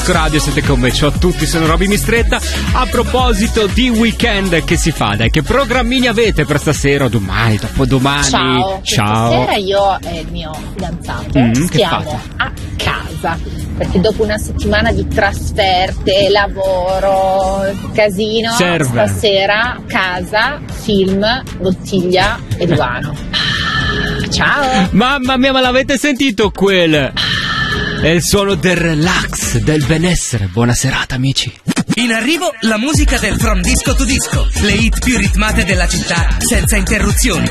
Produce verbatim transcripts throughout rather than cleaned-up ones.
Disco Radio, siete con me, ciao a tutti, sono Roby Mistretta. A proposito di weekend, che si fa? Dai, che programmini avete per stasera, domani, dopodomani? Ciao, ciao. Stasera io e il mio fidanzato Mm, che stiamo fate? a casa, perché dopo una settimana di trasferte, lavoro, casino, Serve. stasera casa, film, bottiglia e divano. Ciao! Mamma mia, ma l'avete sentito quel? È il suono del relax, del benessere. Buona serata, amici. In arrivo la musica del From Disco to Disco, le hit più ritmate della città, senza interruzioni.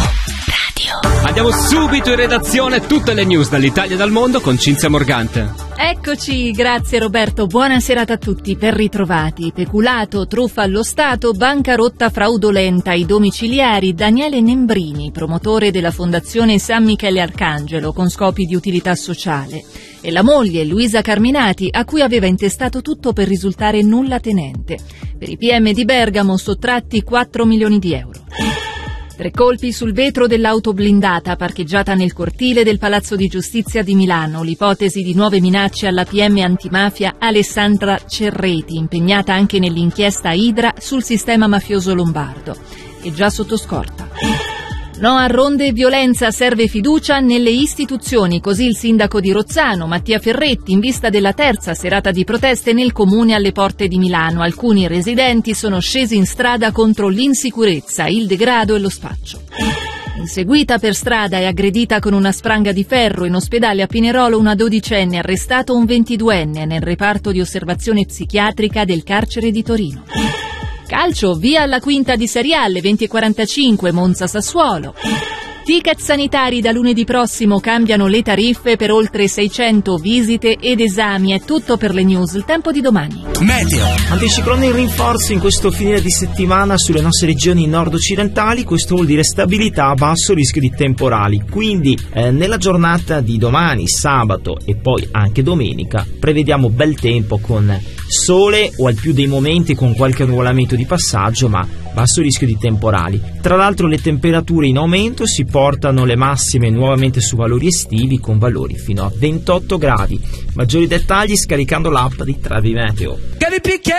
Andiamo subito in redazione, tutte le news dall'Italia e dal mondo con Cinzia Morgante. Eccoci, grazie Roberto, buona serata a tutti, ben ritrovati. Peculato, truffa allo Stato, bancarotta fraudolenta ai domiciliari. Daniele Nembrini, promotore della Fondazione San Michele Arcangelo con scopi di utilità sociale, e la moglie Luisa Carminati, a cui aveva intestato tutto per risultare nulla tenente. Per i P M di Bergamo sottratti quattro milioni di euro. Tre colpi sul vetro dell'auto blindata parcheggiata nel cortile del Palazzo di Giustizia di Milano, l'ipotesi di nuove minacce alla P M antimafia Alessandra Cerreti, impegnata anche nell'inchiesta Idra sul sistema mafioso lombardo, e già sotto scorta. No a ronde e violenza, serve fiducia nelle istituzioni, così il sindaco di Rozzano, Mattia Ferretti, in vista della terza serata di proteste nel comune alle porte di Milano. Alcuni residenti sono scesi in strada contro l'insicurezza, il degrado e lo spaccio. Inseguita per strada e aggredita con una spranga di ferro, in ospedale a Pinerolo una dodicenne, arrestato un ventiduenne nel reparto di osservazione psichiatrica del carcere di Torino. Calcio, via alla quinta di Serie A alle venti e quarantacinque, Monza Sassuolo. Ticket sanitari da lunedì prossimo, cambiano le tariffe per oltre seicento visite ed esami. È tutto per le news, il tempo di domani. Meteo. Anticiclone in rinforzo in questo finire di settimana sulle nostre regioni nord-occidentali, questo vuol dire stabilità a basso rischio di temporali, quindi eh, nella giornata di domani, sabato e poi anche domenica prevediamo bel tempo con sole o al più dei momenti con qualche annuvolamento di passaggio, ma basso rischio di temporali. Tra l'altro le temperature in aumento, si portano le massime nuovamente su valori estivi con valori fino a ventotto gradi. Maggiori dettagli scaricando l'app di Travi Meteo.